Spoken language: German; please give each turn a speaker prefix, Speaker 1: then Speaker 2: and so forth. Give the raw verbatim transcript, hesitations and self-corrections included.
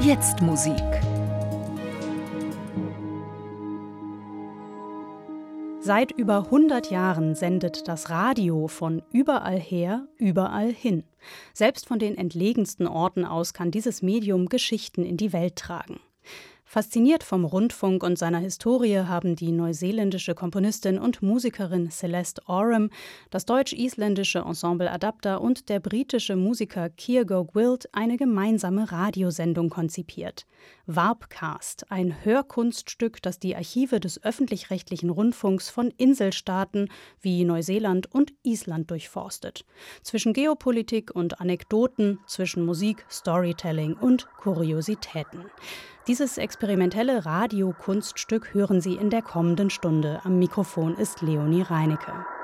Speaker 1: Jetzt Musik. Seit über hundert Jahren sendet das Radio von überall her, überall hin. Selbst von den entlegensten Orten aus kann dieses Medium Geschichten in die Welt tragen. Fasziniert vom Rundfunk und seiner Historie haben die neuseeländische Komponistin und Musikerin Celeste Oram, das deutsch-isländische Ensemble Adapter und der britische Musiker Kiergo Gwilt eine gemeinsame Radiosendung konzipiert. Warpcast, ein Hörkunststück, das die Archive des öffentlich-rechtlichen Rundfunks von Inselstaaten wie Neuseeland und Island durchforstet. Zwischen Geopolitik und Anekdoten, zwischen Musik, Storytelling und Kuriositäten. Dieses experimentelle Radiokunststück hören Sie in der kommenden Stunde. Am Mikrofon ist Leonie Reinecke.